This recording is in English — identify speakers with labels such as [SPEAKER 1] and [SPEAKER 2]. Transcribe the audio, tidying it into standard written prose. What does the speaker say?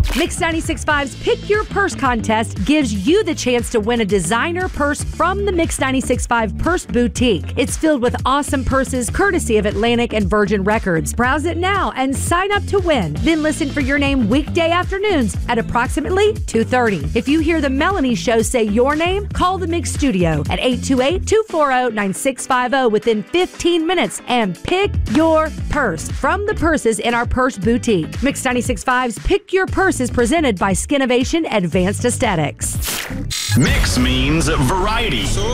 [SPEAKER 1] Mix 96.5's Pick Your Purse contest gives you the chance to win a designer purse from the Mix 96.5 Purse Boutique. It's filled with awesome purses courtesy of Atlantic and Virgin Records. Browse it now and sign up to win. Then listen for your name weekday afternoons at approximately 2:30. If you hear the Melanie Show say your name, call the Mix Studio at 828-240-9650 within 15 minutes and pick your purse from the purses in our Purse Boutique. Mix 96.5's Pick Your Purse is presented by Skinovation Advanced Aesthetics.
[SPEAKER 2] Mix means variety.